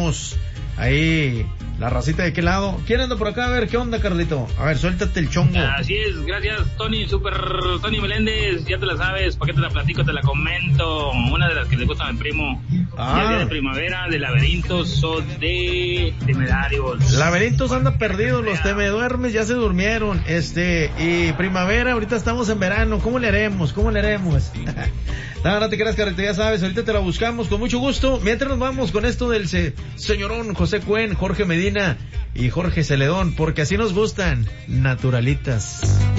andamos ahí, la racita de qué lado. ¿Quién anda por acá? A ver, ¿qué onda, Carlito? A ver, suéltate el chongo. Así es, gracias, Tony, Tony Meléndez, ya te la sabes, ¿para qué te la platico? Te la comento, una de las que le gusta a mi primo. El día de primavera, de laberintos o de temerarios. Laberintos anda perdidos, los temeduermes ya se durmieron, y primavera, ahorita estamos en verano, ¿cómo le haremos? No te creas, Carlito, ya sabes, ahorita te la buscamos con mucho gusto. Mientras nos vamos con esto del señorón José Cuen, Jorge Medina y Jorge Celedón, porque así nos gustan, naturalitas.